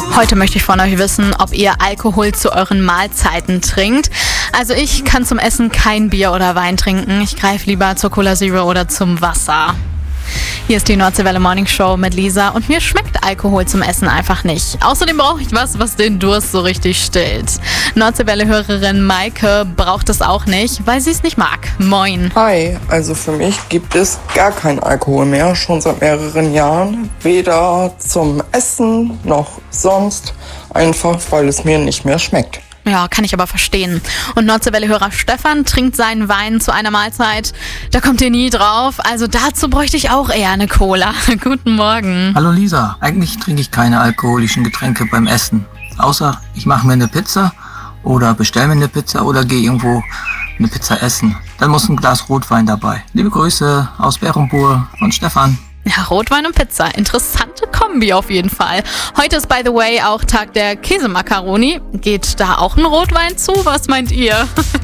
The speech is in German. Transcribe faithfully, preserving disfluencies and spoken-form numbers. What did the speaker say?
Heute möchte ich von euch wissen, ob ihr Alkohol zu euren Mahlzeiten trinkt. Also ich kann zum Essen kein Bier oder Wein trinken. Ich greife lieber zur Cola Zero oder zum Wasser. Hier ist die Nordseewelle Morning Show mit Lisa und mir schmeckt Alkohol zum Essen einfach nicht. Außerdem brauche ich was, was den Durst so richtig stillt. Nordseewelle-Hörerin Maike braucht es auch nicht, weil sie es nicht mag. Moin. Hi, also für mich gibt es gar keinen Alkohol mehr, schon seit mehreren Jahren. Weder zum Essen noch sonst, einfach weil es mir nicht mehr schmeckt. Ja, kann ich aber verstehen. Und Nordseewelle-Hörer Stefan trinkt seinen Wein zu einer Mahlzeit. Da kommt ihr nie drauf. Also dazu bräuchte ich auch eher eine Cola. Guten Morgen. Hallo Lisa, eigentlich trinke ich keine alkoholischen Getränke beim Essen. Außer ich mache mir eine Pizza oder bestelle mir eine Pizza oder gehe irgendwo eine Pizza essen. Dann muss ein Glas Rotwein dabei. Liebe Grüße aus Berenburg von Stefan. Ja, Rotwein und Pizza. Interessante Kombi auf jeden Fall. Heute ist, by the way, auch Tag der Käsemakaroni. Geht da auch ein Rotwein zu? Was meint ihr?